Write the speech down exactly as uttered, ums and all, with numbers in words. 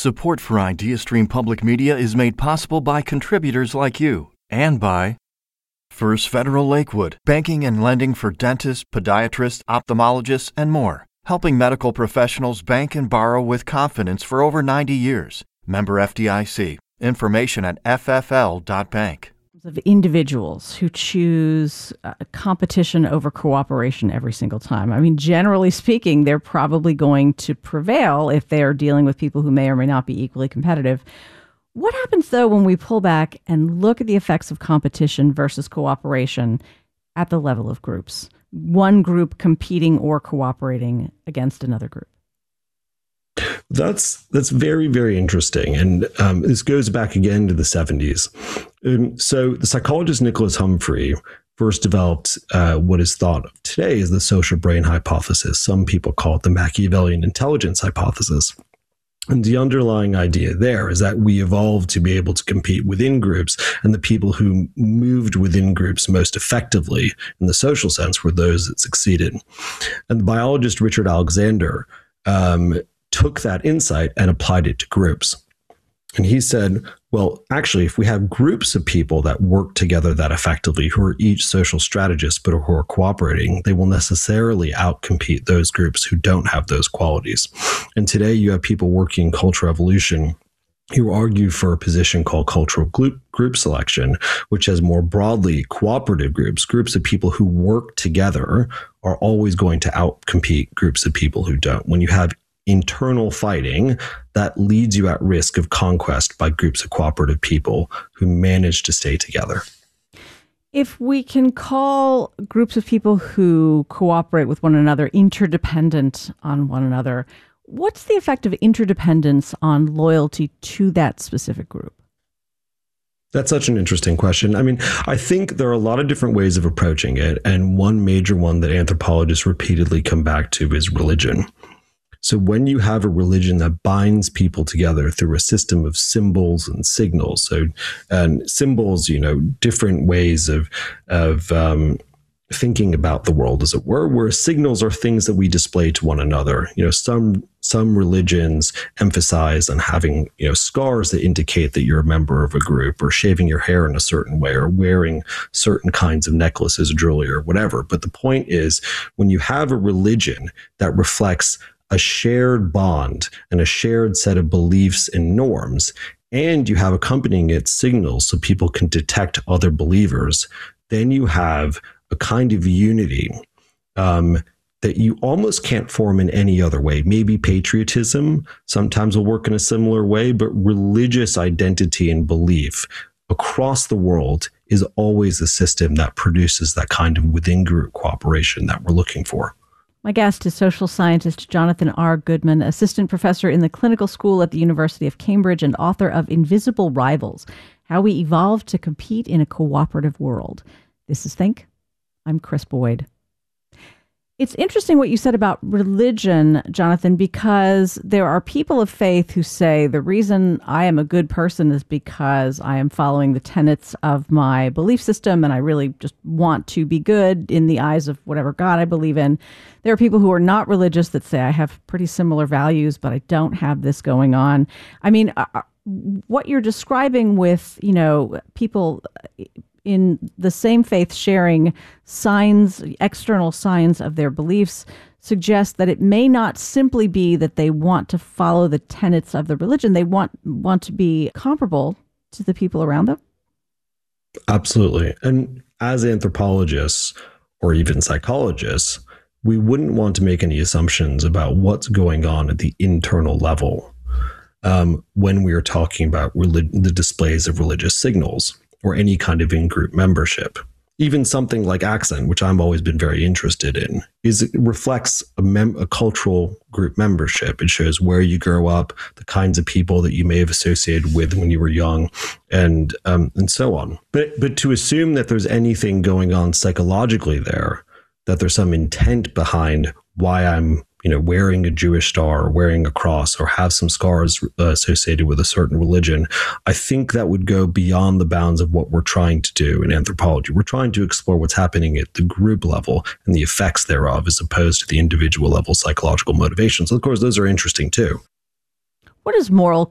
Support for IdeaStream Public Media is made possible by contributors like you and by First Federal Lakewood, banking and lending for dentists, podiatrists, ophthalmologists, and more, helping medical professionals bank and borrow with confidence for over ninety years. Member F D I C. Information at f f l dot bank. Of individuals who choose uh, competition over cooperation every single time. I mean, generally speaking, they're probably going to prevail if they are dealing with people who may or may not be equally competitive. What happens, though, when we pull back and look at the effects of competition versus cooperation at the level of groups? One group competing or cooperating against another group? That's that's very, very interesting. And um, this goes back again to the seventies. Um, so the psychologist Nicholas Humphrey first developed uh, what is thought of today as the social brain hypothesis. Some people call it the Machiavellian intelligence hypothesis. And the underlying idea there is that we evolved to be able to compete within groups, and the people who moved within groups most effectively in the social sense were those that succeeded. And the biologist Richard Alexander um, took that insight and applied it to groups. And he said, well, actually, if we have groups of people that work together that effectively, who are each social strategists, but who are cooperating, they will necessarily outcompete those groups who don't have those qualities. And today you have people working in cultural evolution who argue for a position called cultural group, group selection, which has more broadly cooperative groups, groups of people who work together are always going to outcompete groups of people who don't. When you have internal fighting, that leads you at risk of conquest by groups of cooperative people who manage to stay together. If we can call groups of people who cooperate with one another interdependent on one another, what's the effect of interdependence on loyalty to that specific group? That's such an interesting question. I mean, I think there are a lot of different ways of approaching it. And one major one that anthropologists repeatedly come back to is religion. So when you have a religion that binds people together through a system of symbols and signals, so and symbols, you know, different ways of of um, thinking about the world, as it were, where signals are things that we display to one another. You know, some some religions emphasize on having, you know, scars that indicate that you're a member of a group, or shaving your hair in a certain way, or wearing certain kinds of necklaces or jewelry or whatever. But the point is, when you have a religion that reflects a shared bond and a shared set of beliefs and norms, and you have accompanying it signals so people can detect other believers, then you have a kind of unity um, that you almost can't form in any other way. Maybe patriotism sometimes will work in a similar way, but religious identity and belief across the world is always a system that produces that kind of within-group cooperation that we're looking for. My guest is social scientist Jonathan R. Goodman, assistant professor in the clinical school at the University of Cambridge and author of Invisible Rivals, How We Evolved to Compete in a Cooperative World. This is Think. I'm Chris Boyd. It's interesting what you said about religion, Jonathan, because there are people of faith who say the reason I am a good person is because I am following the tenets of my belief system and I really just want to be good in the eyes of whatever God I believe in. There are people who are not religious that say I have pretty similar values, but I don't have this going on. I mean, uh, what you're describing with, you know, people in the same faith sharing signs, external signs of their beliefs, suggests that it may not simply be that they want to follow the tenets of the religion. They want want to be comparable to the people around them. Absolutely. And as anthropologists or even psychologists, we wouldn't want to make any assumptions about what's going on at the internal level um, when we are talking about relig- the displays of religious signals or any kind of in-group membership. Even something like accent, which I've always been very interested in, is it reflects a, mem- a cultural group membership. It shows where you grow up, the kinds of people that you may have associated with when you were young, and um, and so on. But but to assume that there's anything going on psychologically there, that there's some intent behind why I'm, you know, wearing a Jewish star or wearing a cross or have some scars uh, associated with a certain religion, I think that would go beyond the bounds of what we're trying to do in anthropology. We're trying to explore what's happening at the group level and the effects thereof, as opposed to the individual level psychological motivations. Of course, those are interesting too. What does moral